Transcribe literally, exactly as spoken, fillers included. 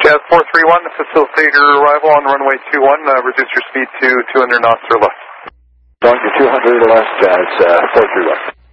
Jazz four three one, facilitate your arrival on runway two one, uh, reduce your speed to two hundred knots or less. Going to two hundred less, Jazz uh, four three one.